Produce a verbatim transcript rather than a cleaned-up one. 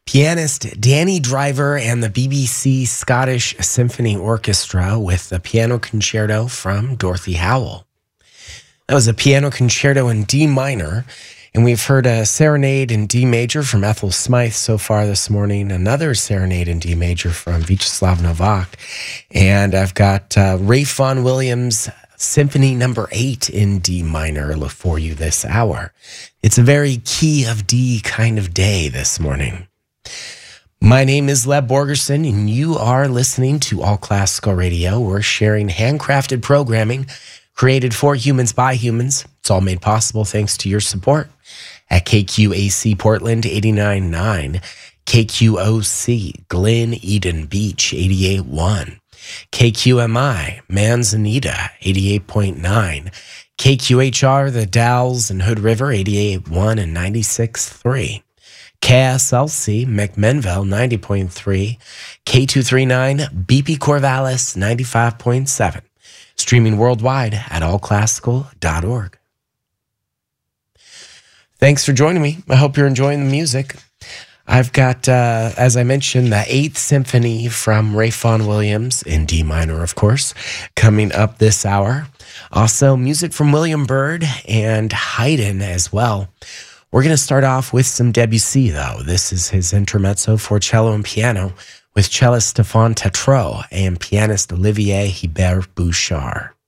Pianist Danny Driver and the B B C Scottish Symphony Orchestra with the piano concerto from Dorothy Howell. That was a piano concerto in D minor, and we've heard a serenade in D major from Ethel Smythe so far this morning, another serenade in D major from Vyacheslav Novak, and I've got uh, Ralph Vaughan Williams' Symphony Number Eight in D minor for you this hour. It's a very key of D kind of day this morning. My name is Leb Borgerson, and you are listening to All Classical Radio. We're sharing handcrafted programming created for humans by humans. It's all made possible thanks to your support at K Q A C Portland eighty-nine point nine, K Q O C Glen Eden Beach eighty-eight point one, K Q M I Manzanita eighty-eight point nine, K Q H R The Dalles and Hood River eighty-eight point one and ninety-six point three. K S L C McMinnville ninety point three, K two thirty-nine B P Corvallis ninety-five point seven. Streaming worldwide at all classical dot org. Thanks for joining me. I hope you're enjoying the music. I've got, uh, as I mentioned, the Eighth Symphony from Ralph Vaughan Williams in D minor, of course, coming up this hour. Also, music from William Byrd and Haydn as well. We're going to start off with some Debussy, though. This is his intermezzo for cello and piano with cellist Stéphane Tétrault and pianist Olivier Hébert Bouchard.